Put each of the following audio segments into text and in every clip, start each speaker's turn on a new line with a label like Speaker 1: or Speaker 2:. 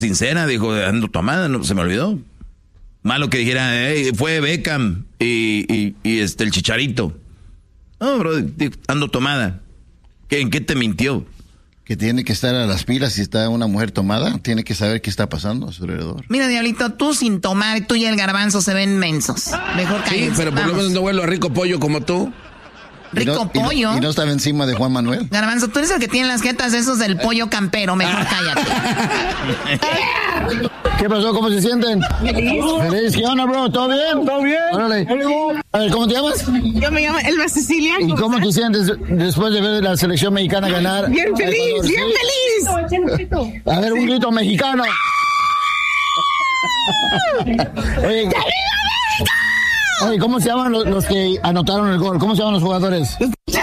Speaker 1: sincera, dijo, ando tomada, no, se me olvidó. Malo que dijera, fue Beckham y el Chicharito. No, bro, ando tomada. ¿En qué te mintió?
Speaker 2: Que tiene que estar a las pilas. Si está una mujer tomada, tiene que saber qué está pasando a su alrededor.
Speaker 3: Mira, Diablito, tú sin tomar, tú y el Garbanzo se ven mensos. Mejor cállense.
Speaker 4: Sí, pero por lo menos no huelo a rico pollo como tú.
Speaker 3: Rico pollo.
Speaker 2: Y no estaba encima de Juan Manuel.
Speaker 3: Garbanzo, tú eres el que tiene las jetas esos del pollo campero. Mejor cállate.
Speaker 2: ¿Qué pasó? ¿Cómo se sienten? Feliz. ¿Qué onda, bro? ¿Todo bien?
Speaker 5: ¿Todo bien?
Speaker 2: Órale. A ver, ¿cómo te llamas?
Speaker 5: Yo me llamo Elba Cecilia.
Speaker 2: ¿Y cómo te sientes después de ver la selección mexicana ganar?
Speaker 5: Bien feliz,
Speaker 2: Ecuador,
Speaker 5: bien feliz.
Speaker 2: A ver, un grito mexicano. Oye, ¿cómo se llaman los que anotaron el gol? ¿Cómo se llaman los jugadores?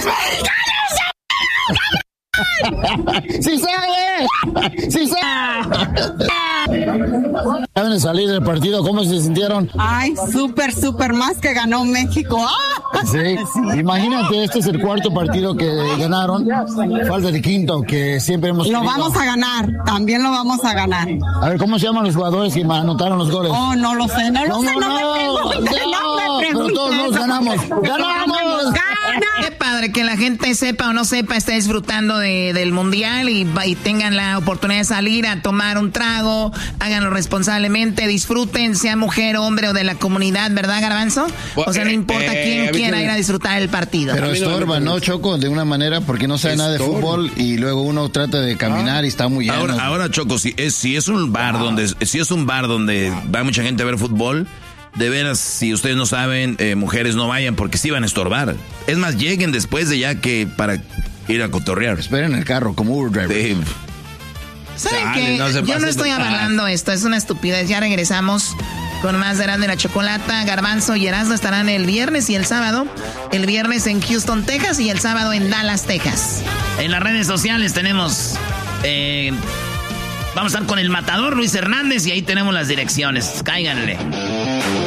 Speaker 2: ¡Sí sabe! ¡Sí sabe! Acaban de salir del partido, ¿cómo se sintieron?
Speaker 5: Ay, súper más que ganó México. ¡Ah!
Speaker 2: Sí, imagínate, este es el cuarto partido que ganaron. Falta el quinto, que siempre hemos
Speaker 5: Lo
Speaker 2: tenido.
Speaker 5: vamos a ganar, también lo vamos a ganar.
Speaker 2: A ver, ¿cómo se llaman los jugadores que anotaron los goles?
Speaker 5: Oh, no lo sé, no me
Speaker 2: pero todos nos ganamos. ¡Ganamos!
Speaker 3: Qué padre que la gente sepa o no sepa, esté disfrutando del mundial y tengan la oportunidad de salir a tomar un trago, háganlo responsablemente, disfruten, sea mujer, hombre o de la comunidad, ¿verdad, Garbanzo? O sea, no importa quién quiera ir a disfrutar el partido.
Speaker 2: Pero estorba, ¿no, Choco? De una manera, porque no sabe nada de fútbol y luego uno trata de caminar y está muy lleno.
Speaker 1: Ahora, Choco, si es un bar donde va mucha gente a ver fútbol, de veras, si ustedes no saben, mujeres no vayan porque sí van a estorbar. Es más, lleguen después de ya que para ir a cotorrear.
Speaker 2: Esperen el carro como Uber driver.
Speaker 1: Sí.
Speaker 3: ¿Saben qué? Yo no estoy avalando esto, es una estupidez. Ya regresamos con más de Erasmo y la Chocolata. Garbanzo y Erasmo estarán el viernes y el sábado. El viernes en Houston, Texas y el sábado en Dallas, Texas. En las redes sociales tenemos... vamos a estar con el matador Luis Hernández y ahí tenemos las direcciones. Cáiganle.